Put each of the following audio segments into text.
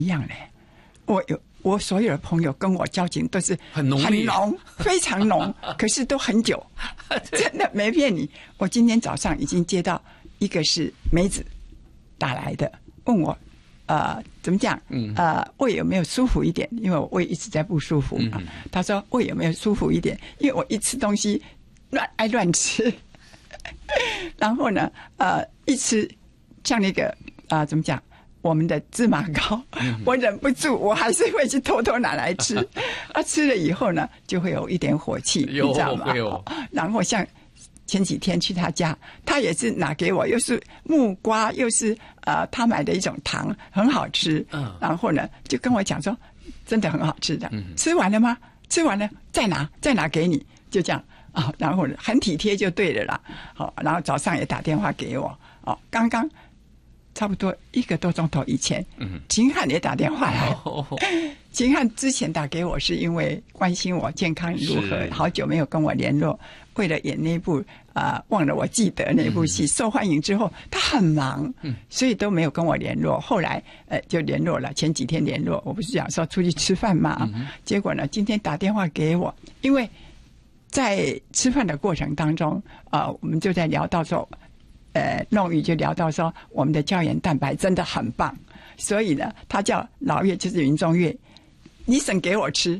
一样嘞。我所有的朋友跟我交情都是很浓， 非常浓，可是都很久，真的没骗你。我今天早上已经接到一个是梅子打来的，问我怎么讲？胃有没有舒服一点？因为我胃一直在不舒服嘛。他说胃有没有舒服一点？因为我一吃东西爱乱吃，然后呢，一吃像那个怎么讲？我们的芝麻糕，我忍不住，我还是会去偷偷拿来吃。吃了以后呢，就会有一点火气，你知道吗？然后像前几天去他家，他也是拿给我，又是木瓜，又是他买的一种糖，很好吃。然后呢，就跟我讲说，真的很好吃的。吃完了吗？吃完了再拿给你，就这样啊。然后很体贴就对了啦。好，然后早上也打电话给我。刚刚。差不多1个多钟头以前，秦汉也打电话来。秦汉之前打给我是因为关心我健康如何，好久没有跟我联络。为了演那部忘了我记得那部戏受欢迎之后，他很忙，所以都没有跟我联络。后来就联络了，前几天联络，我不是讲说出去吃饭嘛，结果呢今天打电话给我，因为在吃饭的过程当中我们就在聊到说。弄玉就聊到说，我们的胶原蛋白真的很棒，所以呢，他叫老岳，就是云中岳，你省给我吃，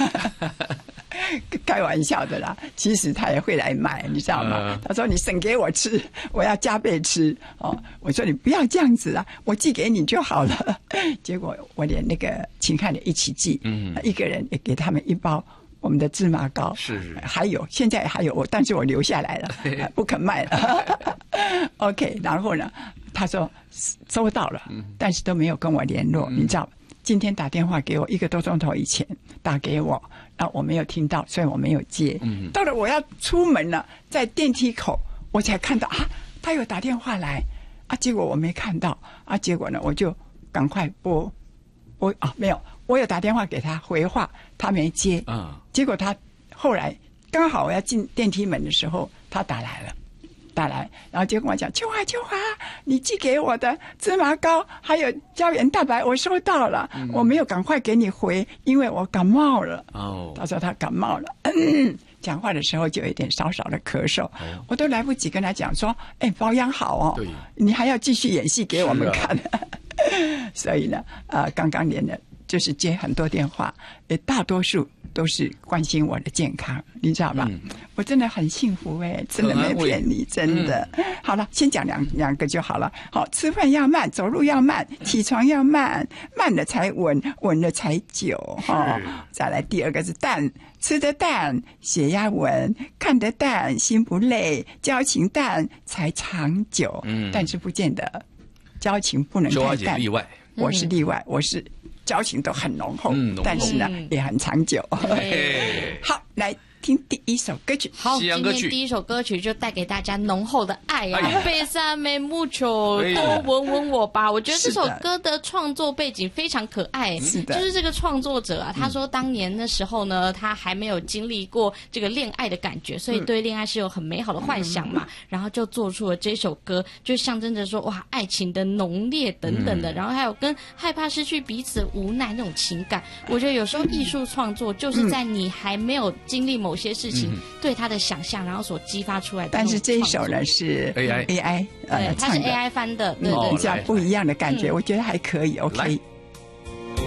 开玩笑的啦。其实他也会来买，你知道吗？他说你省给我吃，我要加倍吃。我说你不要这样子啊，我寄给你就好了。结果我连那个秦汉也一起寄，一个人也给他们1包。我们的芝麻糕是，还有现在还有但是我留下来了，不肯卖了。OK， 然后呢，他说收到了，但是都没有跟我联络，你知道？今天打电话给我1个多钟头以前打给我，我没有听到，所以我没有接。到了我要出门了，在电梯口我才看到他有打电话来结果我没看到结果呢我就赶快拨没有。我有打电话给他回话，他没接。结果他后来刚好我要进电梯门的时候，他打来，然后就跟我讲：秋华，你寄给我的芝麻糕还有胶原蛋白，我收到了，我没有赶快给你回，因为我感冒了。他说他感冒了，讲话的时候就有一点少少的咳嗽，我都来不及跟他讲说：保养好你还要继续演戏给我们看。所以呢，刚刚连的。就是接很多电话，大多数都是关心我的健康，你知道吧？我真的很幸福真的没骗你，真的。好了，先讲两个就好了。好，吃饭要慢，走路要慢，起床要慢，慢了才稳，稳了才久。再来第2个是淡，吃得淡，血压稳，看得淡，心不累，交情淡才长久。但是不见得，交情不能太淡。 例外， 我是例外，我是。交情都很浓厚，但是呢也很长久。好，来听第1首歌曲。 好，今天第1首歌曲就带给大家浓厚的爱Bésame mucho，多吻吻我吧。我觉得这首歌的创作背景非常可爱，就是这个创作者他说当年的时候呢，他还没有经历过这个恋爱的感觉，所以对恋爱是有很美好的幻想嘛，然后就做出了这首歌，就象征着说哇爱情的浓烈等等的，然后还有跟害怕失去彼此无奈那种情感。我觉得有时候艺术创作就是在你还没有经历某些事情对他的想象，然后所激发出来的。 但是这一首呢是 AI 它是 AI 翻的，对， 比较不一样的感觉，我觉得还可以。OK。